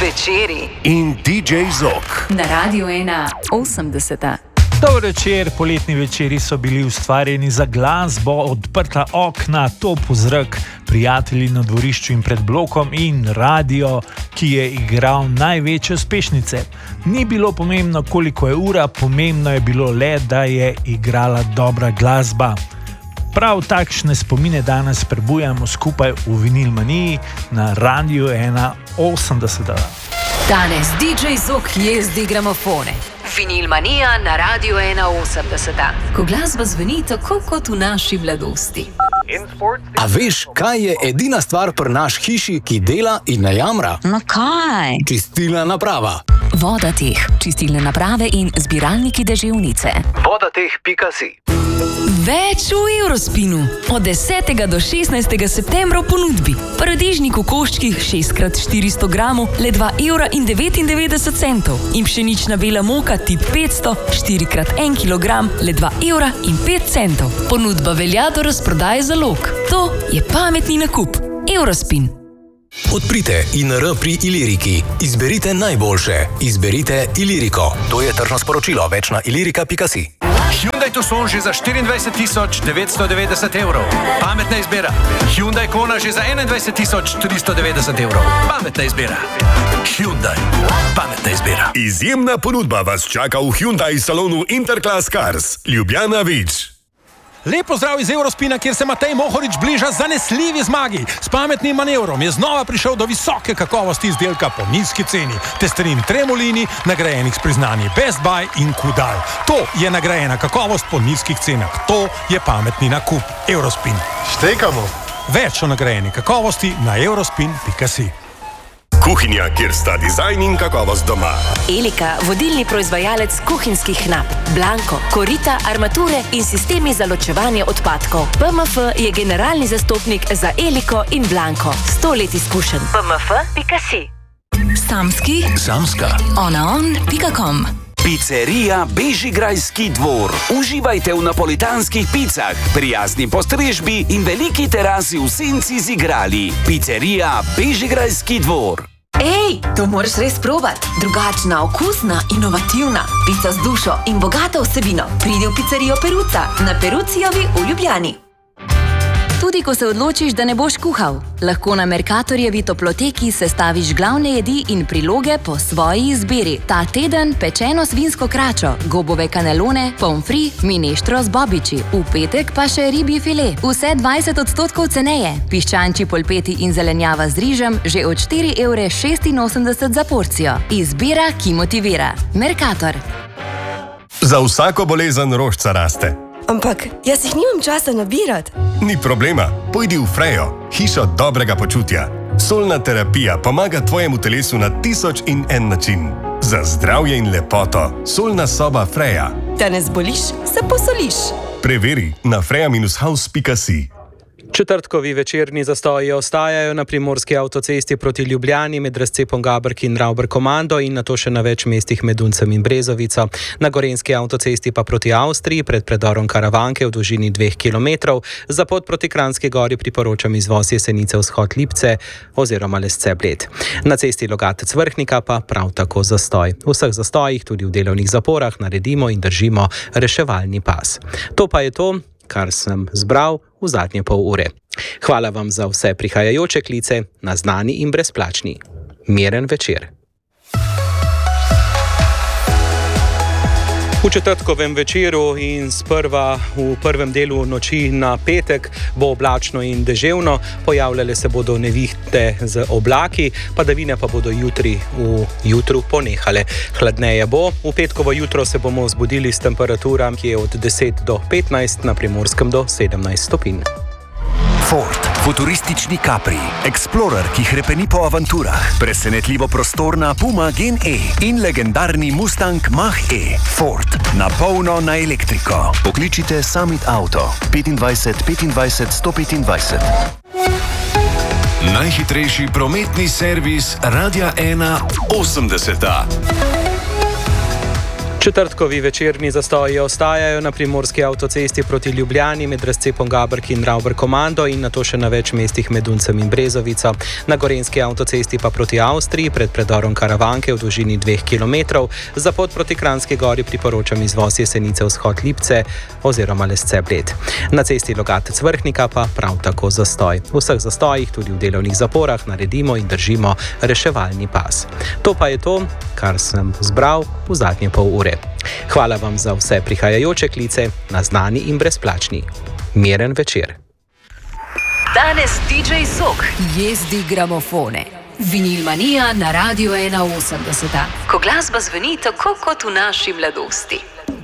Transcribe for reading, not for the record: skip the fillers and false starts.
Večeri in DJ Zok na Radiu 1.80. Dober večer, poletni večeri so bili ustvarjeni za glasbo, odprta okna, top zrak, prijatelji na dvorišču in pred blokom in radio, ki je igral največje uspešnice. Ni bilo pomembno, koliko je ura, pomembno je bilo le, da je igrala dobra glasba. Prav takšne spomine danes prebujamo skupaj v Vinilmaniji na Radiu 1.80. Danes DJ Zok jezdi gramofone. Vinilmanija na Radiu 1.80. Ko glasba zveni tako kot v naši mladosti. A veš, kaj je edina stvar pri naš hiši, ki dela in ne jamra? No kaj? Čistilna naprava. Vodateh, čistilne naprave in zbiralniki deževnice. Vodateh.si. Več v Eurospinu. Od 10. do 16. septembra v ponudbi. Paradižnik v koščkih 6x400 gramov le 2,99 €. In pšenična bela moka tip 500 4x1 kilogram le 2,05 €. Ponudba velja do razprodaje zalog. To je pametni nakup. Eurospin. Odprite INR pri Iliriki. Izberite najboljše. Izberite Iliriko. To je tržno sporočilo. Več na ilirika.si. Hyundai Tucson že za 24.990 €. Pametna izbira. Hyundai Kona že za 21.390 €. Pametna izbira. Hyundai. Pametna izbira. Izjemna ponudba vas čaka v Hyundai salonu Interclass Cars. Ljubljana Vič. Lepo zdrav iz Eurospina, kjer se Matej Mohorič bliža zanesljivi zmagi. S pametnim manevrom je znova prišel do visoke kakovosti izdelka po nizki ceni. Testerin Tremolini, nagrajenih s priznanji Best Buy in Kudal. To je nagrajena kakovost po nizkih cenah. To je pametni nakup. Eurospin. Štekamo. Več o nagrajeni kakovosti na eurospin.si. Kuhinja, kjer sta dizajn in kakovost doma. Elika, vodilni proizvajalec kuhinjskih knap. Blanko, korita, armature in sistemi za ločevanje odpadkov. PMF je generalni zastopnik za Eliko in Blanko. 100 let izkušenj. PMF.si. Samski. Samska. onaon.com. Pizzerija Bežigrajski dvor. Uživajte v napolitanskih picah, prijazni postrežbi in veliki terasi v senci z igrali. Pizzerija Bežigrajski dvor. Ej, to moraš res probat. Drugačna, okusna, inovativna. Pica z dušo in bogato vsebino. Pridi v pizzerijo Peruca na Perucijovi v Ljubljani. Tudi ko se odločiš, da ne boš kuhal, lahko na Mercatorjevi toploteki sestaviš glavne jedi in priloge po svoji izbiri. Ta teden pečeno svinsko kračo, gobove kanelone, pomfri, mineštro z bobiči. V petek pa še ribji file. Vse 20% ceneje. Piščančji polpeti in zelenjava z rižem že od 4,86 € za porcijo. Izbira, ki motivira. Mercator. Za vsako bolezen rožca raste. Ampak jaz jih nimam časa nabirati. Ni problema, pojdi v Frejo, hišo dobrega počutja. Solna terapija pomaga tvojemu telesu na 1001 način. Za zdravje in lepoto, solna soba Freja. Da ne zboliš, se posoliš. Preveri na freja-house.si. Četrtkovi večerni zastoji ostajajo na primorski avtocesti proti Ljubljani med razcepom Gabrki in Ravber-Komando in nato še na več mestih med Duncem in Brezovico. Na gorenjski avtocesti pa proti Avstriji pred predorom Karavanke v dolžini 2 km. Za pot proti Kranjski Gori priporočam izvoz Jesenice vzhod Lipce oziroma Lesce Bled. Na cesti Logatec-Vrhnika pa prav tako zastoj. V vseh zastojih, tudi v delovnih zaporah, naredimo in držimo reševalni pas. To pa je to, kar sem zbral v zadnje pol ure. Hvala vam za vse prihajajoče klice, naznani in brezplačni. Miren večer. V četrtkovem večeru in sprva v prvem delu noči na petek bo oblačno in deževno, pojavljale se bodo nevihte z oblaki, padavine pa bodo jutru ponehale. Hladneje bo, v petkovo jutro se bomo zbudili s temperaturam, ki je od 10 do 15, na Primorskem do 17 stopinj. Ford, futuristični Capri, Explorer, ki hrepeni po avanturah, presenetljivo prostorna Puma Gen E in legendarni Mustang Mach-E. Ford, na polno na elektriko. Pokličite Summit Auto 25 25 125. Najhitrejši prometni servis Radia 1.80. Četrtkovi večerni zastoji ostajajo na primorski avtocesti proti Ljubljani med razcepom Gabrki in Rauber Komando in nato še na več mestih med Duncem in Brezovico. Na gorenski avtocesti pa proti Avstriji pred predorom Karavanke v dolžini 2 km. Za pot proti Kranjski Gori priporočam izvoz Jesenice vzhod Lipce oziroma Lesce Bled. Na cesti Logatec Vrhnika pa prav tako zastoj. V vseh zastojih, tudi v delovnih zaporah, naredimo in držimo reševalni pas. To pa je to, kar sem zbral v zadnje pol ure. Hvala vam za vse prihajajoče klice, naznani in brezplačni. Miren večer. Danes DJ Sok jezdi gramofone. Vinilmanija na Radio 81. Ko glasba zveni tako kot v naši mladosti.